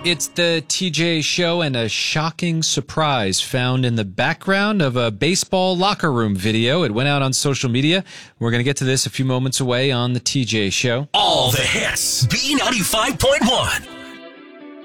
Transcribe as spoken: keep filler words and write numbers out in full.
It's the T J Show, and a shocking surprise found in the background of a baseball locker room video. It went out on social media. We're going to get to this a few moments away on the T J Show. All the hits. B ninety-five point one.